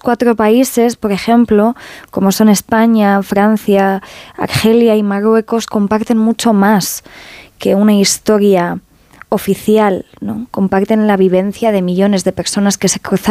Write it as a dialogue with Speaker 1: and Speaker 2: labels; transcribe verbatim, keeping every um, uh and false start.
Speaker 1: cuatro países, por ejemplo, como son España, Francia, Argelia y Marruecos, comparten mucho más que una historia oficial, ¿no? Comparten la vivencia de millones de personas que se cruzaron